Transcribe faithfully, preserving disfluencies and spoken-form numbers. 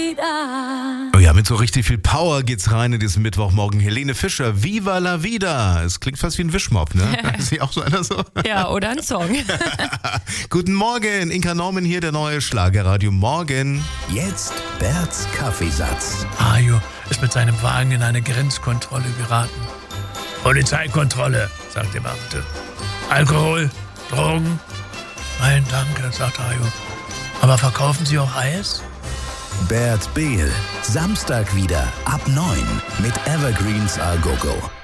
vida. Oh ja, mit so richtig viel Power geht's rein in diesen Mittwochmorgen. Helene Fischer, Viva la Vida. Es klingt fast wie ein Wischmopp, ne? Ist sie auch so einer so? Ja, oder ein Song. Guten Morgen, Inka Norman hier, der neue Schlagerradio Morgen. Jetzt Berts Kaffeesatz. Hajo ist mit seinem Wagen in eine Grenzkontrolle geraten. Polizeikontrolle, sagt der Beamte. Alkohol, Drogen? Nein, danke, sagt Hajo. Aber verkaufen Sie auch Eis? Bert Behl, Samstag wieder ab neun mit Evergreens A Go Go.